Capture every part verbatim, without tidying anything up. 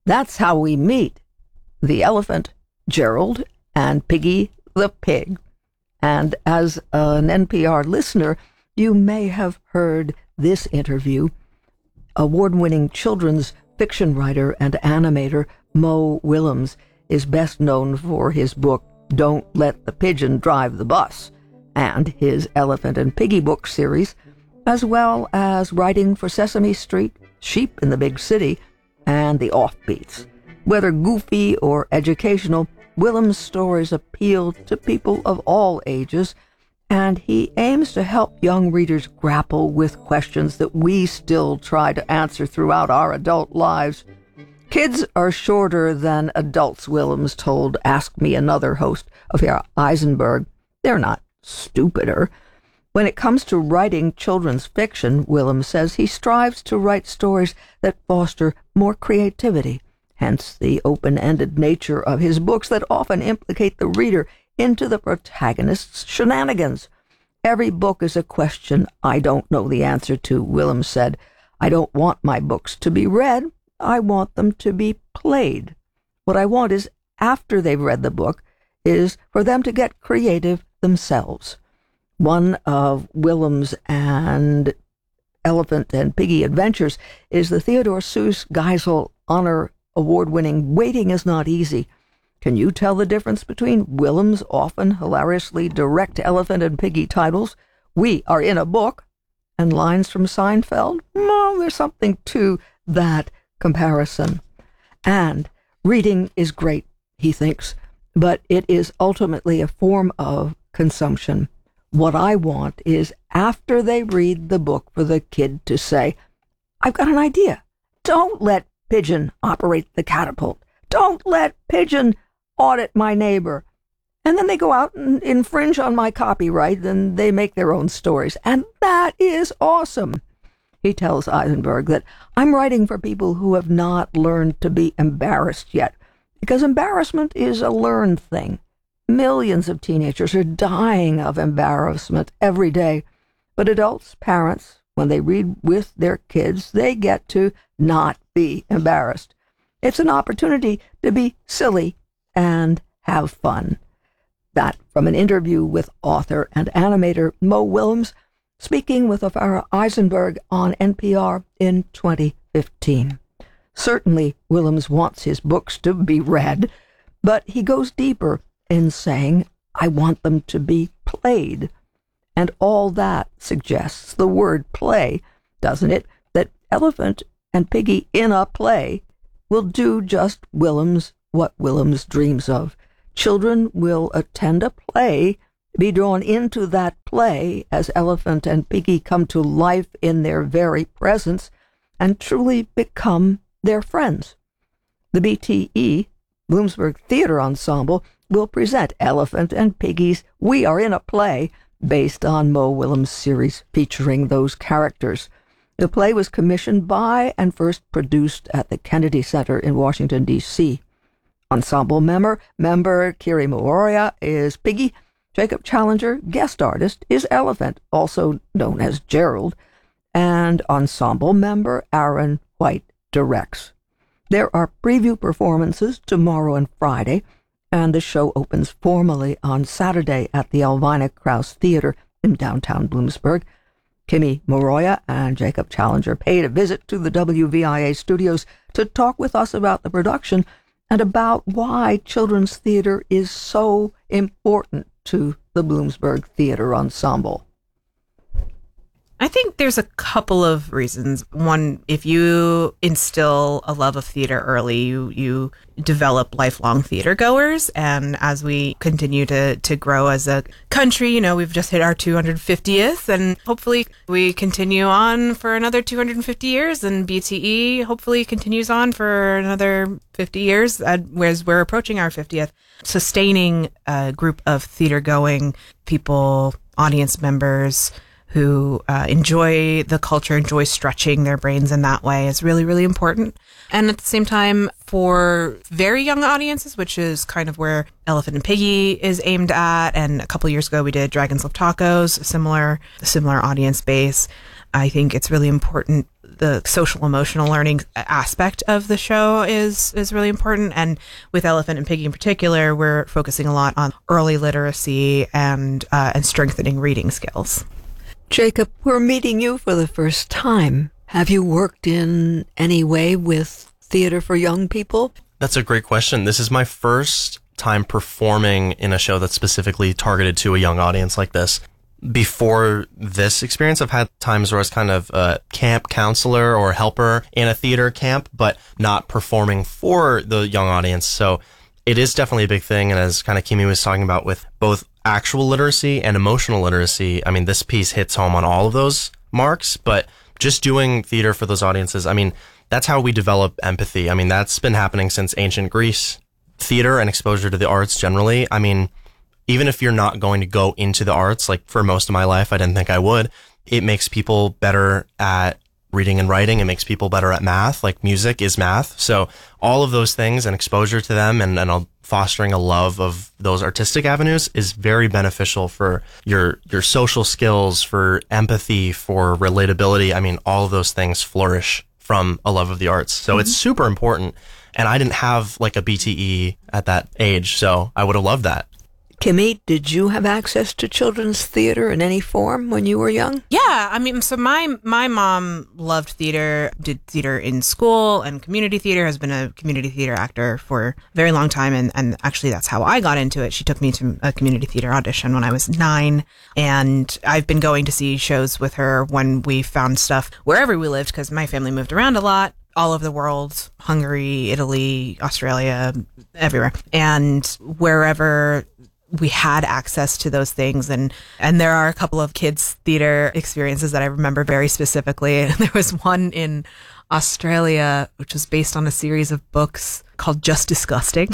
That's how we meet the elephant, Gerald, and Piggy the pig. And as an N P R listener, you may have heard this interview. Award-winning children's fiction writer and animator Mo Willems is best known for his book, Don't Let the Pigeon Drive the Bus, and his Elephant and Piggy book series, as well as writing for Sesame Street, Sheep in the Big City, and The Offbeats. Whether goofy or educational, Willems' stories appeal to people of all ages, and he aims to help young readers grapple with questions that we still try to answer throughout our adult lives. Kids are shorter than adults, Willems told Ask Me Another host Ophira Eisenberg. They're not stupider. When it comes to writing children's fiction, Willems says he strives to write stories that foster more creativity, hence the open-ended nature of his books that often implicate the reader into the protagonist's shenanigans. Every book is a question I don't know the answer to, Willems said. I don't want my books to be read. I want them to be played. What I want is, after they've read the book, is for them to get creative themselves. One of Willems' and Elephant and Piggy adventures is the Theodore Seuss Geisel Honor Award-winning Waiting is Not Easy. Can you tell the difference between Willems' often hilariously direct Elephant and Piggy titles, We Are in a Book, and lines from Seinfeld? Well, there's something to that comparison. And reading is great, he thinks, but it is ultimately a form of consumption. What I want is, after they read the book, for the kid to say, I've got an idea. Don't let Pigeon operate the catapult. Don't let Pigeon audit my neighbor. And then they go out and infringe on my copyright, and they make their own stories. And that is awesome. He tells Eisenberg that I'm writing for people who have not learned to be embarrassed yet, because embarrassment is a learned thing. Millions of teenagers are dying of embarrassment every day, but adults, parents, when they read with their kids, they get to not be embarrassed. It's an opportunity to be silly and have fun. That from an interview with author and animator Mo Willems, speaking with Ophira Eisenberg on N P R in twenty fifteen. Certainly, Willems wants his books to be read, but he goes deeper in saying, I want them to be played. And all that suggests the word play, doesn't it? That Elephant and Piggy in a play will do just Willems what Willems dreams of. Children will attend a play, be drawn into that play as Elephant and Piggy come to life in their very presence and truly become their friends. The B T E, Bloomsburg Theater Ensemble, will present Elephant and Piggy's We Are in a Play, based on Mo Willems' series featuring those characters. The play was commissioned by and first produced at the Kennedy Center in Washington, D C Ensemble member, member Kiri Moroya is Piggy. Jacob Challenger, guest artist, is Elephant, also known as Gerald. And ensemble member Aaron White directs. There are preview performances tomorrow and Friday, and the show opens formally on Saturday at the Elvina Krause Theater in downtown Bloomsburg. Kimi Moroya and Jacob Challenger paid a visit to the W V I A studios to talk with us about the production and about why children's theater is so important to the Bloomsburg Theater Ensemble. I think there's a couple of reasons. One, if you instill a love of theater early, you you develop lifelong theater goers. And as we continue to, to grow as a country, you know, we've just hit our two hundred fiftieth, and hopefully we continue on for another two hundred fifty years, and B T E hopefully continues on for another fifty years, as we're approaching our fiftieth. Sustaining a group of theater-going people, audience members, who uh, enjoy the culture, enjoy stretching their brains in that way is really, really important. And at the same time, for very young audiences, which is kind of where Elephant and Piggy is aimed at, and a couple years ago we did Dragons Love Tacos, similar, similar audience base. I think it's really important the social emotional learning aspect of the show is is really important. And with Elephant and Piggy in particular, we're focusing a lot on early literacy and uh, and strengthening reading skills. Jacob, we're meeting you for the first time. Have you worked in any way with theater for young people? That's a great question. This is my first time performing in a show that's specifically targeted to a young audience like this. Before this experience, I've had times where I was kind of a camp counselor or helper in a theater camp, but not performing for the young audience. So it is definitely a big thing. And as kind of Kimi was talking about with both actual literacy and emotional literacy, I mean, this piece hits home on all of those marks, but just doing theater for those audiences, I mean, that's how we develop empathy. I mean, that's been happening since ancient Greece. Theater and exposure to the arts generally, I mean, even if you're not going to go into the arts, like for most of my life, I didn't think I would, it makes people better at reading and writing. It makes people better at math. Like music is math. So all of those things and exposure to them and, and a, fostering a love of those artistic avenues is very beneficial for your, your social skills, for empathy, for relatability. I mean, all of those things flourish from a love of the arts. So mm-hmm. It's super important. And I didn't have like a B T E at that age. So I would have loved that. Kimi, did you have access to children's theater in any form when you were young? Yeah, I mean, so my my mom loved theater, did theater in school and community theater, has been a community theater actor for a very long time, and, and actually that's how I got into it. She took me to a community theater audition when I was nine, and I've been going to see shows with her when we found stuff wherever we lived, because my family moved around a lot. All over the world, Hungary, Italy, Australia, everywhere. And wherever we had access to those things. And, and there are a couple of kids' theater experiences that I remember very specifically. And there was one in Australia, which was based on a series of books called Just Disgusting.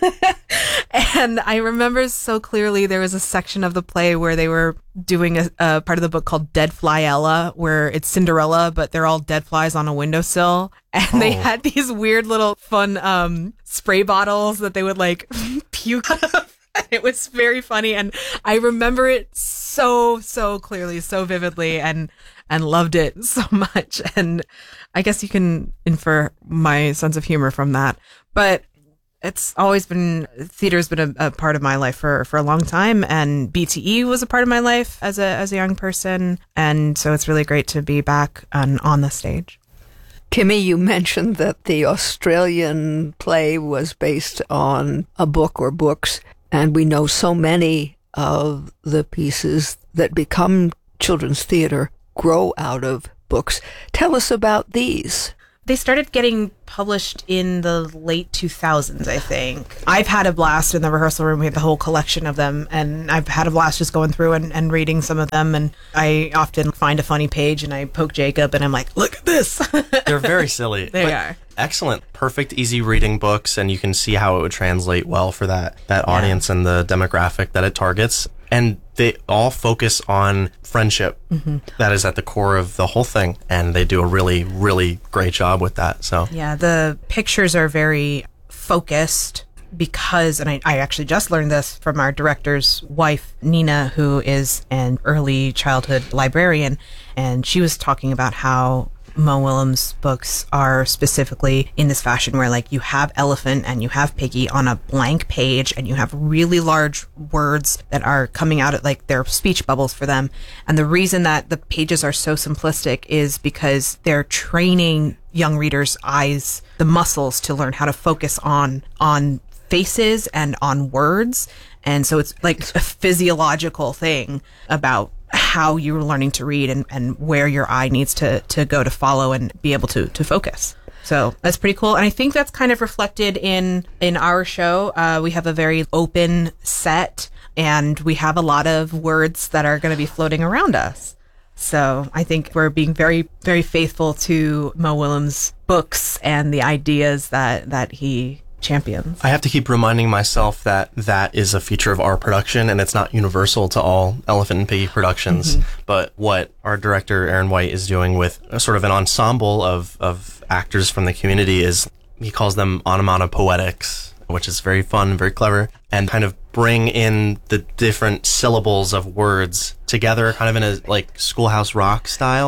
And I remember so clearly there was a section of the play where they were doing a, a part of the book called Dead Flyella, where it's Cinderella, but they're all dead flies on a windowsill. And oh. They had these weird little fun um, spray bottles that they would like puke out of. It was very funny, and I remember it so, so clearly, so vividly, and and loved it so much. And I guess you can infer my sense of humor from that. But it's always been, theater's been a, a part of my life for, for a long time, and B T E was a part of my life as a as a young person, and so it's really great to be back on, on the stage. Kimi, you mentioned that the Australian play was based on a book or books. And we know so many of the pieces that become children's theater grow out of books. Tell us about these. They started getting published in the late two thousands, I think. I've had a blast in the rehearsal room. We have the whole collection of them, and I've had a blast just going through and, and reading some of them. And I often find a funny page, and I poke Jacob, and I'm like, look at this. They're very silly. They are. Excellent. Perfect, easy reading books, and you can see how it would translate well for that, that yeah. audience and the demographic that it targets. And they all focus on friendship. Mm-hmm. That is at the core of the whole thing. And they do a really, really great job with that. So yeah, the pictures are very focused because, and I, I actually just learned this from our director's wife, Nina, who is an early childhood librarian. And she was talking about how Mo Willems' books are specifically in this fashion where like you have Elephant and you have Piggy on a blank page and you have really large words that are coming out at like they're speech bubbles for them. And the reason that the pages are so simplistic is because they're training young readers' eyes, the muscles to learn how to focus on, on faces and on words. And so it's like a physiological thing about how you're learning to read and, and where your eye needs to, to go to follow and be able to, to focus. So that's pretty cool. And I think that's kind of reflected in, in our show. Uh, we have a very open set and we have a lot of words that are going to be floating around us. So I think we're being very, very faithful to Mo Willems' books and the ideas that, that he champions. I have to keep reminding myself that that is a feature of our production and it's not universal to all Elephant and Piggy productions. Mm-hmm. But what our director, Aaron White, is doing with a sort of an ensemble of, of actors from the community is he calls them onomatopoetics, which is very fun, very clever, and kind of bring in the different syllables of words together kind of in a like Schoolhouse Rock style.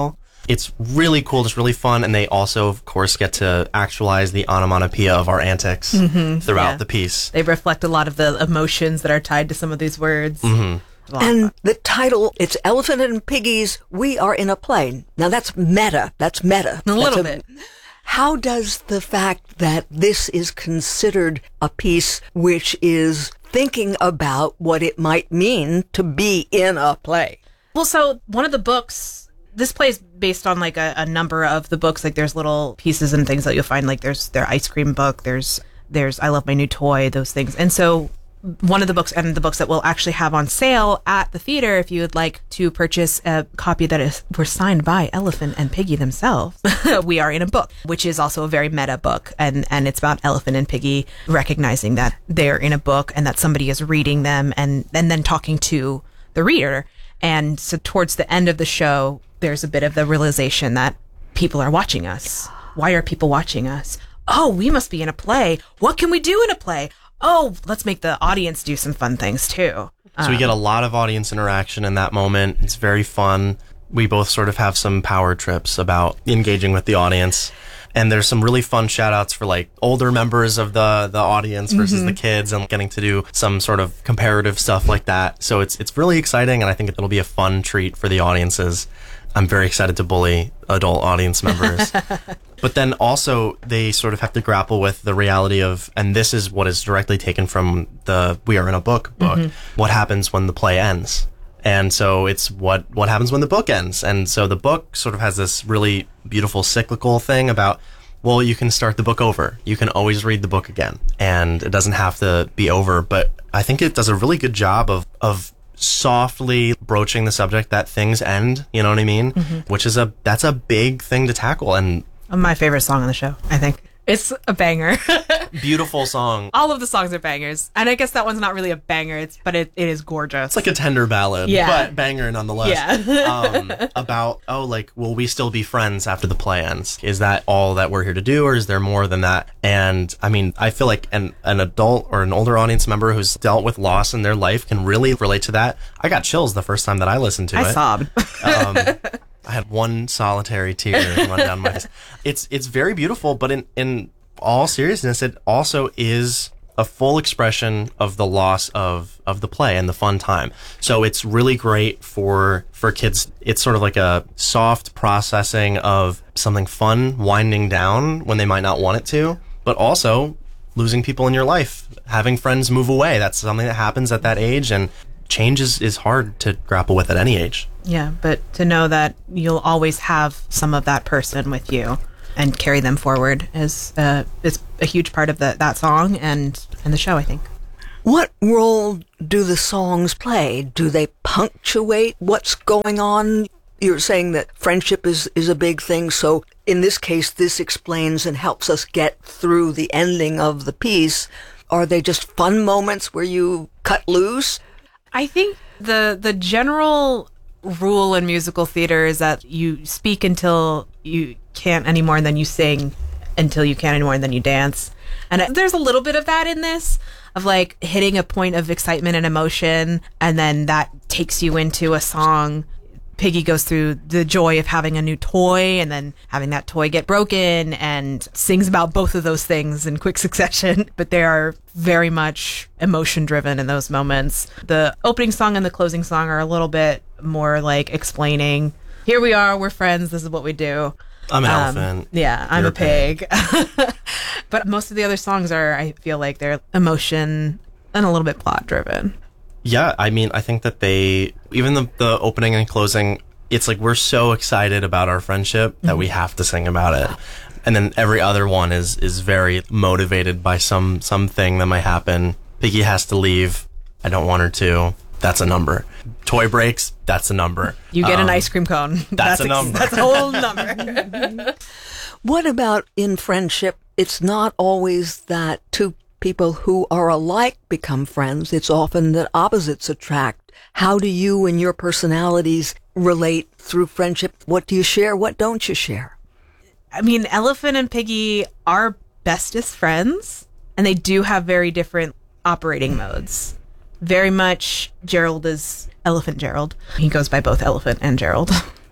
It's really cool, just really fun, and they also, of course, get to actualize the onomatopoeia of our antics mm-hmm, throughout yeah. the piece. They reflect a lot of the emotions that are tied to some of these words. Mm-hmm. And the title, it's Elephant and Piggy's We Are in a Play. Now that's meta. That's meta. A little that's bit. How does the fact that this is considered a piece which is thinking about what it might mean to be in a play? Well, so one of the books, this play is based on like a, a number of the books. Like there's little pieces and things that you'll find. Like there's their ice cream book. There's there's I Love My New Toy. Those things. And so one of the books and the books that we'll actually have on sale at the theater, if you would like to purchase a copy that is were signed by Elephant and Piggy themselves, We Are in a Book, which is also a very meta book. And, and it's about Elephant and Piggy recognizing that they're in a book and that somebody is reading them and, and then talking to the reader. And so towards the end of the show, there's a bit of the realization that people are watching us. Why are people watching us? Oh, we must be in a play. What can we do in a play? Oh, let's make the audience do some fun things too. So um, we get a lot of audience interaction in that moment. It's very fun. We both sort of have some power trips about engaging with the audience. And there's some really fun shout outs for like older members of the, the audience versus mm-hmm. the kids and getting to do some sort of comparative stuff like that. So it's, it's really exciting. And I think it'll be a fun treat for the audiences. I'm very excited to bully adult audience members. But then also they sort of have to grapple with the reality of, and this is what is directly taken from the We Are in a Book book, mm-hmm. what happens when the play ends. And so it's what, what happens when the book ends. And so the book sort of has this really beautiful cyclical thing about, well, you can start the book over. You can always read the book again. And it doesn't have to be over. But I think it does a really good job of, of softly broaching the subject that things end, you know what I mean? Mm-hmm. Which is a, that's a big thing to tackle. And my favorite song on the show, I think. It's a banger. Beautiful song. All of the songs are bangers. And I guess that one's not really a banger, it's but it, it is gorgeous. It's like a tender ballad, yeah. but banger nonetheless. Yeah. um, about, oh, like, will we still be friends after the play ends? Is that all that we're here to do, or is there more than that? And, I mean, I feel like an, an adult or an older audience member who's dealt with loss in their life can really relate to that. I got chills the first time that I listened to I it. I sobbed. um, I had one solitary tear run down my face. It's it's very beautiful, but in, in all seriousness, it also is a full expression of the loss of, of the play and the fun time. So it's really great for for kids. It's sort of like a soft processing of something fun winding down when they might not want it to, but also losing people in your life, having friends move away. That's something that happens at that age, and change is, is hard to grapple with at any age. Yeah, but to know that you'll always have some of that person with you and carry them forward is uh, is a huge part of the, that song and, and the show, I think. What role do the songs play? Do they punctuate what's going on? You're saying that friendship is, is a big thing, so in this case, this explains and helps us get through the ending of the piece. Are they just fun moments where you cut loose? I think the the general rule in musical theater is that you speak until you can't anymore, and then you sing until you can't anymore, and then you dance. And there's a little bit of that in this, of like hitting a point of excitement and emotion, and then that takes you into a song. Piggy goes through the joy of having a new toy and then having that toy get broken, and sings about both of those things in quick succession. But they are very much emotion driven in those moments. The opening song and the closing song are a little bit more like explaining, here we are, we're friends, this is what we do. I'm an um, elephant. Yeah, I'm You're a pig. pig. But most of the other songs are, I feel like they're emotion and a little bit plot driven. Yeah, I mean, I think that they, even the, the opening and closing, it's like we're so excited about our friendship that mm-hmm. we have to sing about it. And then every other one is, is very motivated by some something that might happen. Piggy has to leave. I don't want her to. That's a number. Toy breaks. That's a number. You get um, an ice cream cone. That's, that's a a, number. That's a whole number. What about in friendship? It's not always that two people who are alike become friends. It's often that opposites attract. How do you and your personalities relate through friendship? What do you share? What don't you share? I mean, Elephant and Piggy are bestest friends, and they do have very different operating modes. Very much Gerald is Elephant Gerald. He goes by both Elephant and Gerald.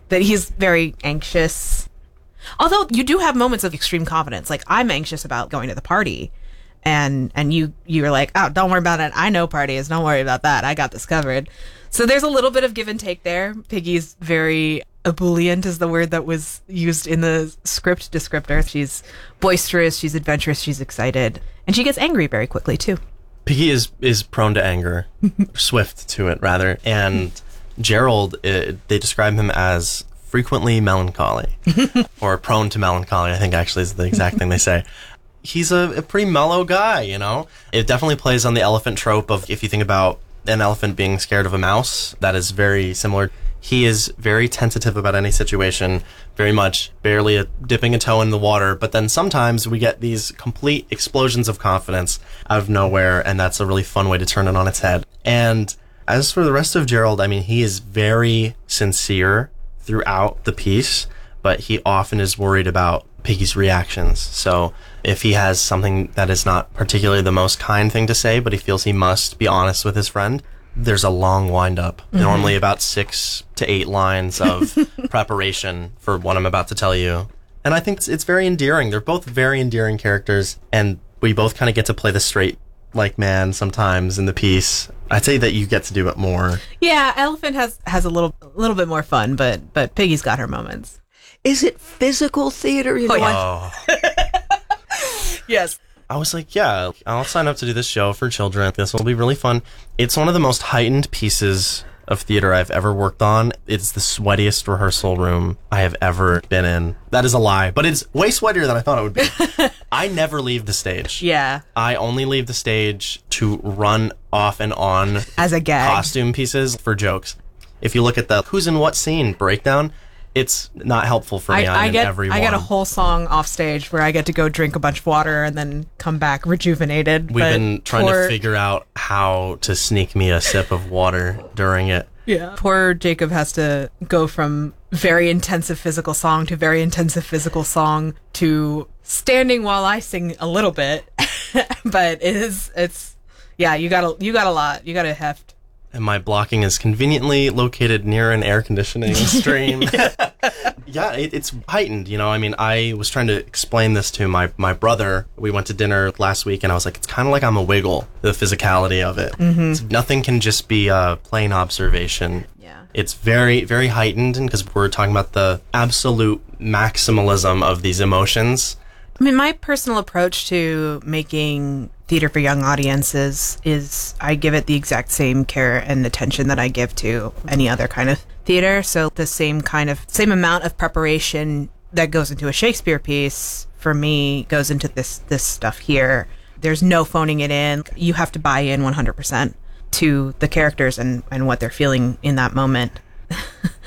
that he's very anxious. Although you do have moments of extreme confidence. Like, I'm anxious about going to the party. And and you, you're like, oh, don't worry about it. I know parties. Don't worry about that. I got this covered. So there's a little bit of give and take there. Piggy's very ebullient is the word that was used in the script descriptor. She's boisterous. She's adventurous. She's excited. And she gets angry very quickly, too. Piggy is, is prone to anger. Swift to it, rather. And Gerald, uh, they describe him as frequently melancholy. Or prone to melancholy, I think actually is the exact thing they say. He's a, a pretty mellow guy, you know? It definitely plays on the elephant trope of, if you think about an elephant being scared of a mouse, that is very similar. He is very tentative about any situation, very much barely a, dipping a toe in the water, but then sometimes we get these complete explosions of confidence out of nowhere, and that's a really fun way to turn it on its head. And as for the rest of Gerald, I mean, he is very sincere throughout the piece, but he often is worried about Piggy's reactions. So if he has something that is not particularly the most kind thing to say, but he feels he must be honest with his friend, there's a long wind-up, mm-hmm. normally about six to eight lines of preparation for what I'm about to tell you. And I think it's, it's very endearing. They're both very endearing characters, and we both kind of get to play the straight like man sometimes in the piece. I'd say that you get to do it more. Yeah, Elephant has, has a little a little bit more fun, but but Piggy's got her moments. Is it physical theater? You know, oh, yeah. Oh. Yes. I was like, yeah, I'll sign up to do this show for children. This will be really fun. It's one of the most heightened pieces of theater I've ever worked on. It's the sweatiest rehearsal room I have ever been in. That is a lie, but it's way sweatier than I thought it would be. I never leave the stage. Yeah. I only leave the stage to run off and on as a gag costume pieces for jokes. If you look at the who's in what scene breakdown, it's not helpful for me. I, I'm I get in every I get a one. whole song off stage where I get to go drink a bunch of water and then come back rejuvenated. We've but been trying poor, to figure out how to sneak me a sip of water during it. Yeah. Poor Jacob has to go from very intensive physical song to very intensive physical song to standing while I sing a little bit. But it is it's yeah, you got a you got a lot. You got a heft. And my blocking is conveniently located near an air conditioning stream. yeah, yeah it, it's heightened, you know. I mean, I was trying to explain this to my, my brother. We went to dinner last week, and I was like, it's kind of like I'm a Wiggle, the physicality of it. Mm-hmm. It's, nothing can just be a plain observation. Yeah. It's very, very heightened, because we're talking about the absolute maximalism of these emotions. I mean, my personal approach to making theater for young audiences is I give it the exact same care and attention that I give to any other kind of theater. So the same kind of, same amount of preparation that goes into a Shakespeare piece, for me, goes into this, this stuff here. There's no phoning it in. You have to buy in one hundred percent to the characters and, and what they're feeling in that moment.